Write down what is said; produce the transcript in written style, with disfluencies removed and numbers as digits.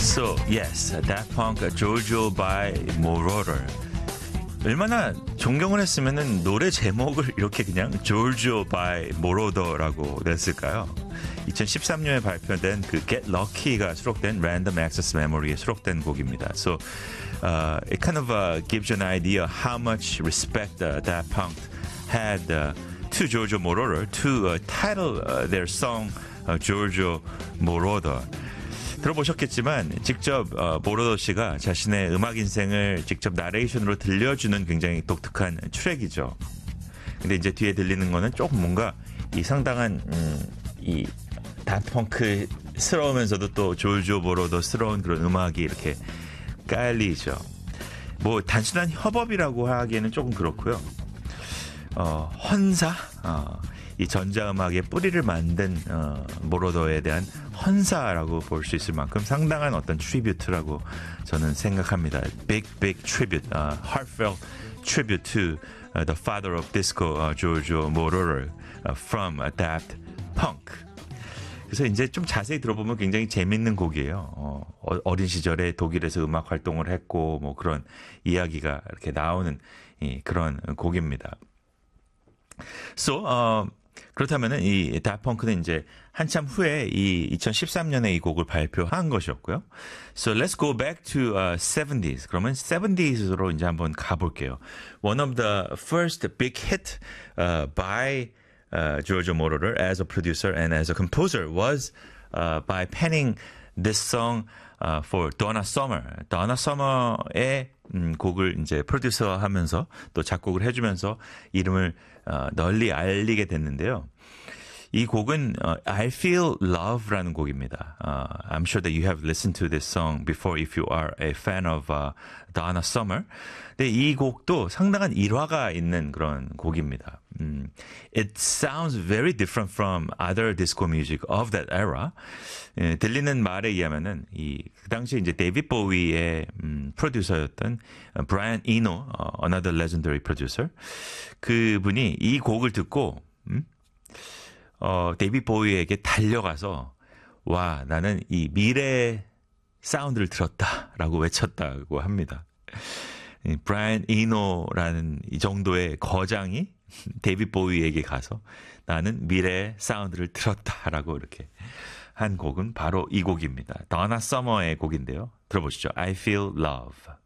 So, yes, Daft Punk, Jojo by Moroder. 얼마나 존경을 했으면은 노래 제목을 이렇게 그냥 Jojo by Moroder라고 냈을까요? 2013년에 발표된 그 Get Lucky가 수록된 Random Access Memory에 수록된 곡입니다. So, it kind of gives you an idea how much respect Daft Punk had to Jojo Moroder to title their song Jojo Moroder. 들어보셨겠지만 직접 모로더 씨가 자신의 음악 인생을 직접 나레이션으로 들려주는 굉장히 독특한 트랙이죠. 근데 이제 뒤에 들리는 거는 조금 뭔가 이 상당한 이 다프펑크스러우면서도 또 조조 모로더스러운 그런 음악이 이렇게 깔리죠. 뭐 단순한 협업이라고 하기에는 조금 그렇고요. 헌사, 이 전자음악의 뿌리를 만든 모로더에 대한 헌사라고 볼 수 있을 만큼 상당한 어떤 트리뷰트라고 저는 생각합니다. Big tribute, heartfelt tribute to the father of disco, Giorgio Moroder, from Daft Punk. 그래서 이제 좀 자세히 들어보면 굉장히 재밌는 곡이에요. 어린 시절에 독일에서 음악 활동을 했고 뭐 그런 이야기가 이렇게 나오는 그런 곡입니다. So, 그렇다면은 이 다프펑크는 이제 한참 후에 이 2013년에 이 곡을 발표한 것이었고요. So let's go back to 70s. 그러면 70s로 이제 한번 가볼게요. One of the first big hit by Giorgio Moroder as a producer and as a composer was by penning this song for Donna Summer. Donna Summer의 곡을 이제 프로듀서하면서 또 작곡을 해주면서 이름을 널리 알리게 됐는데요. 이 곡은 I Feel Love라는 곡입니다. I'm sure that you have listened to this song before if you are a fan of Donna Summer. 근데 이 곡도 상당한 일화가 있는 그런 곡입니다. It sounds very different from other disco music of that era. 들리는 말에 의하면은 그 당시 이제 데이비드 보위의 프로듀서였던 브라이언 이노, another legendary producer. 그분이 이 곡을 듣고 데이비드 보위에게 달려가서 와 나는 이 미래의 사운드를 들었다라고 외쳤다고 합니다. 브라이언 이노라는 이 정도의 거장이 데이비드 보위에게 가서 나는 미래의 사운드를 들었다라고 이렇게 한 곡은 바로 이 곡입니다. 더나 서머의 곡인데요. 들어보시죠. I Feel Love.